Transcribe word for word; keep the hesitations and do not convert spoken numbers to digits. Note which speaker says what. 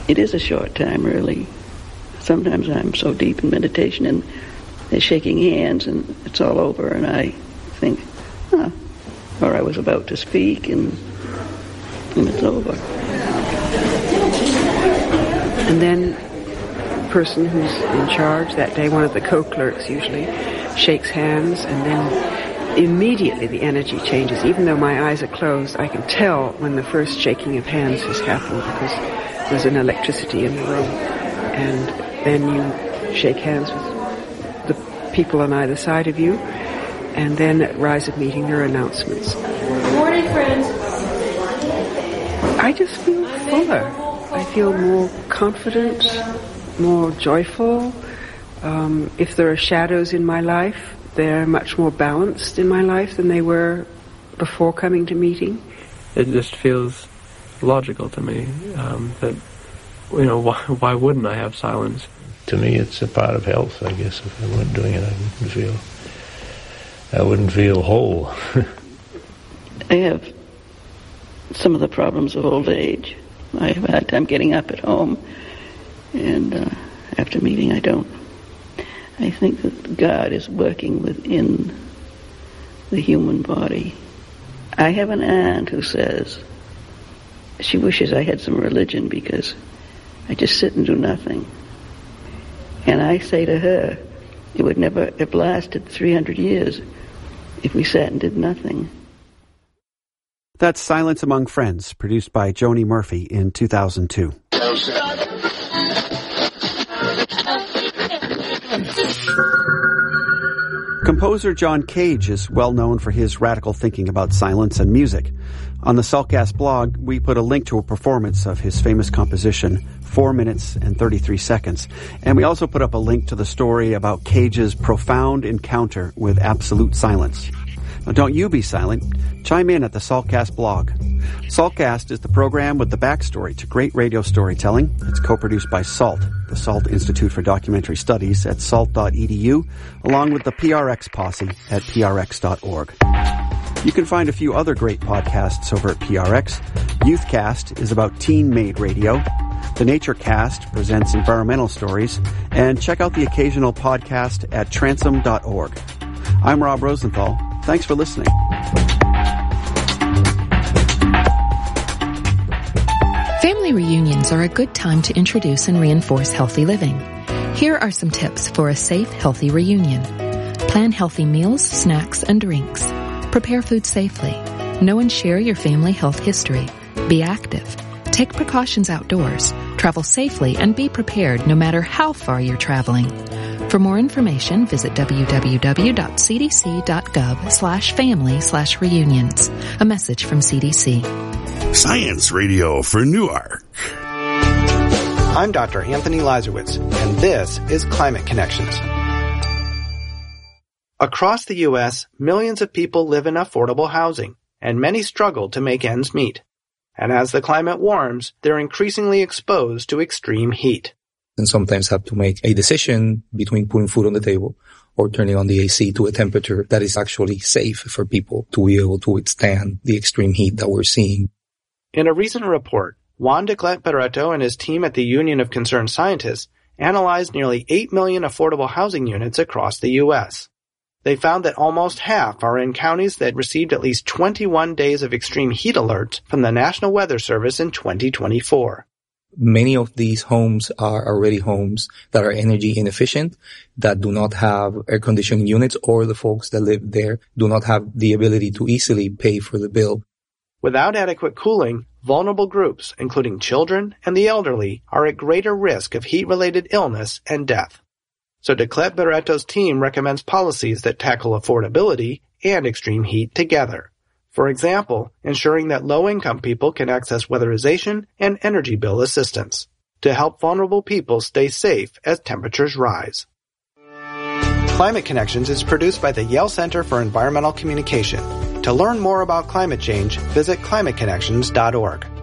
Speaker 1: It is a short time, really. Sometimes I'm so deep in meditation and they're shaking hands and it's all over and I think, huh, or I was about to speak and, and it's over.
Speaker 2: And then the person who's in charge that day, one of the co-clerks usually, shakes hands and then immediately the energy changes. Even though my eyes are closed, I can tell when the first shaking of hands has happened because there's an electricity in the room. And then you shake hands with the people on either side of you. And then at rise of meeting, there are announcements.
Speaker 3: Good morning, friends.
Speaker 2: I just feel fuller. I feel more confident, more joyful. Um, if there are shadows in my life, they're much more balanced in my life than they were before coming to meeting.
Speaker 4: It just feels logical to me um, that, you know, why, why wouldn't I have silence?
Speaker 5: To me, it's a part of health, I guess. If I weren't doing it, I wouldn't feel, I wouldn't feel whole.
Speaker 1: I have some of the problems of old age. I have a hard time getting up at home, and uh, after meeting, I don't. I think that God is working within the human body. I have an aunt who says she wishes I had some religion because I just sit and do nothing. And I say to her, it would never have lasted three hundred years if we sat and did nothing.
Speaker 6: That's Silence Among Friends, produced by Joni Murphy in two thousand two. Composer John Cage is well known for his radical thinking about silence and music. On the Saltcast blog, we put a link to a performance of his famous composition, four minutes and thirty-three seconds. And we also put up a link to the story about Cage's profound encounter with absolute silence. Now, don't you be silent. Chime in at the Saltcast blog. Saltcast is the program with the backstory to great radio storytelling. It's co-produced by SALT, the SALT Institute for Documentary Studies at salt dot e d u, along with the P R X posse at p r x dot org. You can find a few other great podcasts over at P R X. Youthcast is about teen-made radio. The Naturecast presents environmental stories. And check out the occasional podcast at transom dot org. I'm Rob Rosenthal. Thanks for listening.
Speaker 7: Family reunions are a good time to introduce and reinforce healthy living. Here are some tips for a safe, healthy reunion. Plan healthy meals, snacks, and drinks. Prepare food safely. Know and share your family health history. Be active. Take precautions outdoors. Travel safely and be prepared no matter how far you're traveling. For more information, visit w w w dot c d c dot gov slash family slash reunions. A message from C D C.
Speaker 8: Science Radio for Newark.
Speaker 9: I'm Doctor Anthony Lazarowitz, and this is Climate Connections. Across the U S, millions of people live in affordable housing, and many struggle to make ends meet. And as the climate warms, they're increasingly exposed to extreme heat.
Speaker 10: And sometimes have to make a decision between putting food on the table or turning on the A C to a temperature that is actually safe for people to be able to withstand the extreme heat that we're seeing.
Speaker 9: In a recent report, Juan de Clet Barreto and his team at the Union of Concerned Scientists analyzed nearly eight million affordable housing units across the U S. They found that almost half are in counties that received at least twenty-one days of extreme heat alerts from the National Weather Service in twenty twenty-four.
Speaker 10: Many of these homes are already homes that are energy inefficient, that do not have air conditioning units, or the folks that live there do not have the ability to easily pay for the bill.
Speaker 9: Without adequate cooling, vulnerable groups, including children and the elderly, are at greater risk of heat-related illness and death. So de Clet Barreto's team recommends policies that tackle affordability and extreme heat together. For example, ensuring that low-income people can access weatherization and energy bill assistance to help vulnerable people stay safe as temperatures rise. Climate Connections is produced by the Yale Center for Environmental Communication. To learn more about climate change, visit climate connections dot org.